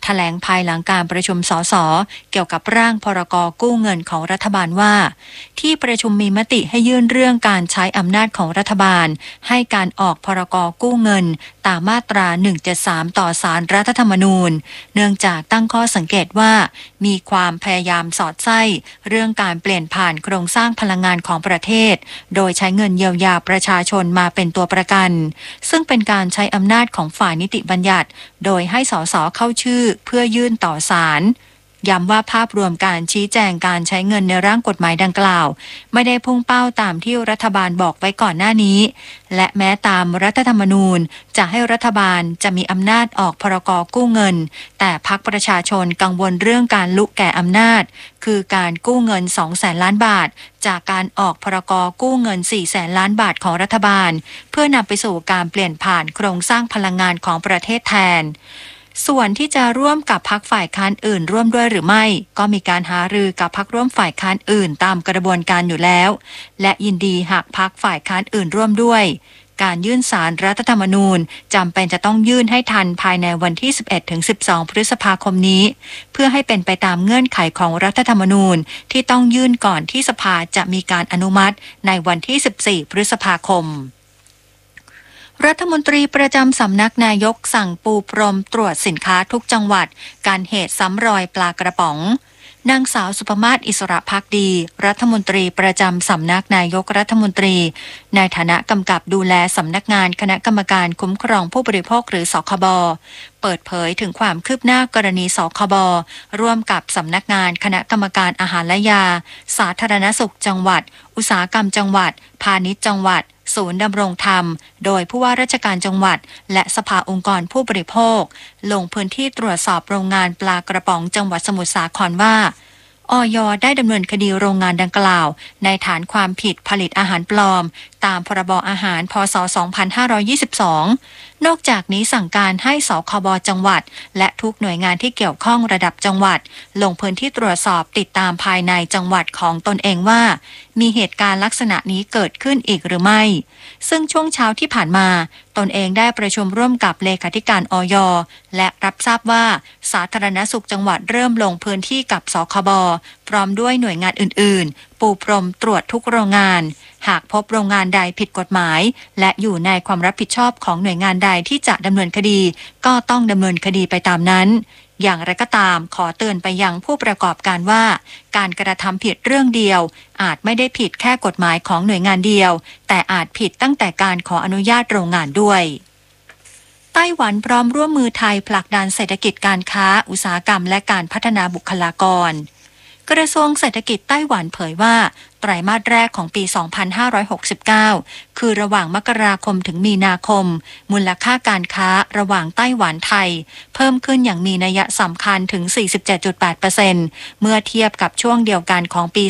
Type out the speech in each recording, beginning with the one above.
ถลงภายหลังการประชุมสสเกี่ยวกับร่างพรกกู้เงินของรัฐบาลว่าที่ประชุมมีมติให้ยื่นเรื่องการใช้อำนาจของรัฐบาลให้การออกพรกกู้เงินตามมาตรา173ต่อศาลรัฐธรรมนูญเนื่องจากตั้งข้อสังเกตว่ามีความพยายามสอดไส้เรื่องการเปลี่ยนผ่านโครงสร้างพลังงานของประเทศโดยใช้เงินเยียวยาประชาชนมาเป็นตัวประกันซึ่งเป็นการใช้อำนาจของฝ่ายนิติบัญญัติโดยให้สสเข้าชื่อเพื่อยื่นต่อศาลย้ำว่าภาพรวมการชี้แจงการใช้เงินในร่างกฎหมายดังกล่าวไม่ได้พุ่งเป้าตามที่รัฐบาลบอกไว้ก่อนหน้านี้และแม้ตามรัฐธรรมนูญจะให้รัฐบาลจะมีอำนาจออกพรกกู้เงินแต่พรรคประชาชนกังวลเรื่องการลุแก่อำนาจคือการกู้เงิน 200,000 ล้านบาทจากการออกพรกกู้เงิน 400,000 ล้านบาทของรัฐบาลเพื่อนำไปสู่การเปลี่ยนผ่านโครงสร้างพลังงานของประเทศแทนส่วนที่จะร่วมกับพรรคฝ่ายค้านอื่นร่วมด้วยหรือไม่ก็มีการหารือกับพรรคร่วมฝ่ายค้านอื่นตามกระบวนการอยู่แล้วและยินดีหากพรรคฝ่ายค้านอื่นร่วมด้วยการยื่นศาลรัฐธรรมนูญจำเป็นจะต้องยื่นให้ทันภายในวันที่ 11-12 พฤษภาคมนี้เพื่อให้เป็นไปตามเงื่อนไขของรัฐธรรมนูญที่ต้องยื่นก่อนที่สภาจะมีการอนุมัติในวันที่ 14 พฤษภาคมรัฐมนตรีประจำสำนักนายกสั่งปูพรมตรวจสินค้าทุกจังหวัดการเหตุซ้ำรอยปลากระป๋องนางสาวสุภมาศอิสระภักดีรัฐมนตรีประจำสำนักนายกรัฐมนตรีในฐานะกำกับดูแลสำนักงานคณะกรรมการคุ้มครองผู้บริโภคหรือสคบเปิดเผยถึงความคืบหน้ากรณีสคบร่วมกับสำนักงานคณะกรรมการอาหารและยาสาธารณสุขจังหวัดอุตสาหกรรมจังหวัดพาณิชย์จังหวัดศูนย์ดำรงธรรมโดยผู้ว่าราชการจังหวัดและสภาองค์กรผู้บริโภคลงพื้นที่ตรวจสอบโรงงานปลากระป๋องจังหวัดสมุทรสาครว่าอย.ได้ดำเนินคดีโรงงานดังกล่าวในฐานความผิดผลิตอาหารปลอมตามพรบอาหารพ.ศ. 2522นอกจากนี้สั่งการให้สคบ.จังหวัดและทุกหน่วยงานที่เกี่ยวข้องระดับจังหวัดลงพื้นที่ตรวจสอบติดตามภายในจังหวัดของตนเองว่ามีเหตุการณ์ลักษณะนี้เกิดขึ้นอีกหรือไม่ซึ่งช่วงเช้าที่ผ่านมาตนเองได้ประชุมร่วมกับเลขาธิการอย.และรับทราบว่าสาธารณสุขจังหวัดเริ่มลงพื้นที่กับสคบ.พร้อมด้วยหน่วยงานอื่นๆปูพรมตรวจทุกโรงงานหากพบโรงงานใดผิดกฎหมายและอยู่ในความรับผิดชอบของหน่วยงานใดที่จะดำเนินคดีก็ต้องดำเนินคดีไปตามนั้นอย่างไรก็ตามขอเตือนไปยังผู้ประกอบการว่าการกระทำผิดเรื่องเดียวอาจไม่ได้ผิดแค่กฎหมายของหน่วยงานเดียวแต่อาจผิดตั้งแต่การขออนุญาตโรงงานด้วยไต้หวันพร้อมร่วมมือไทยผลักดันเศรษฐกิจการค้าอุตสาหกรรมและการพัฒนาบุคลากรกระทรวงเศรษฐกิจไต้หวันเผยว่าไตรมาสแรกของปี 2569 คือระหว่างมกราคมถึงมีนาคมมูลค่าการค้าระหว่างไต้หวันไทยเพิ่มขึ้นอย่างมีนัยสำคัญถึง 47.8% เมื่อเทียบกับช่วงเดียวกันของปี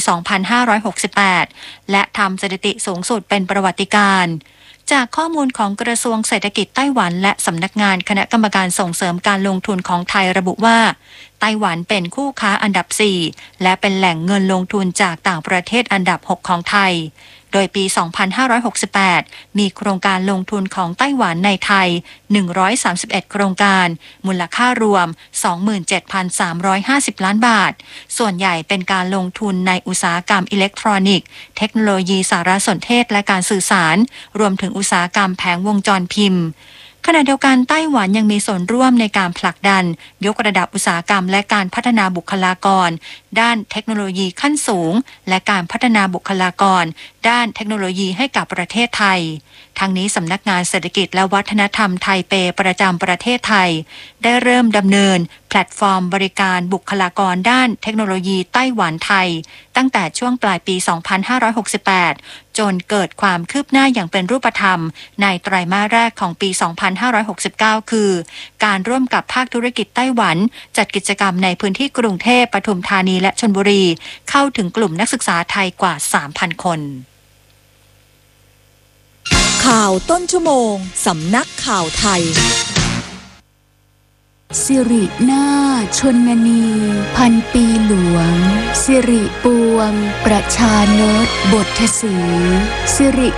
2568 และทำสถิติสูงสุดเป็นประวัติการณ์จากข้อมูลของกระทรวงเศรษฐกิจไต้หวันและสำนักงานคณะกรรมการส่งเสริมการลงทุนของไทยระบุว่าไต้หวันเป็นคู่ค้าอันดับ 4 และเป็นแหล่งเงินลงทุนจากต่างประเทศอันดับ 6 ของไทยโดยปี 2568 มีโครงการลงทุนของไต้หวันในไทย 131 โครงการมูลค่ารวม 27,350 ล้านบาทส่วนใหญ่เป็นการลงทุนในอุตสาหกรรมอิเล็กทรอนิกส์เทคโนโลยีสารสนเทศและการสื่อสารรวมถึงอุตสาหกรรมแผงวงจรพิมพ์ขณะเดียวกันไต้หวันยังมีส่วนร่วมในการผลักดันยกระดับอุตสาหกรรมและการพัฒนาบุคลากรด้านเทคโนโลยีขั้นสูงและการพัฒนาบุคลากรด้านเทคโนโลยีให้กับประเทศไทยทางนี้สำนักงานเศรษฐกิจและวัฒนธรรมไทเปประจำประเทศไทยได้เริ่มดำเนินแพลตฟอร์มบริการบุคลากรด้านเทคโนโลยีไต้หวันไทยตั้งแต่ช่วงปลายปี 2568 จนเกิดความคืบหน้าอย่างเป็นรูปธรรมในไตรมาสแรกของปี 2569 คือการร่วมกับภาคธุรกิจไต้หวันจัดกิจกรรมในพื้นที่กรุงเทพปทุมธานีและชลบุรีเข้าถึงกลุ่มนักศึกษาไทยกว่า 3,000 คนข่าวต้นชั่วโมงสำนักข่าวไทยสิรินาถชนนีพันปีหลวงสิริปวงประชานตบทสีสิริ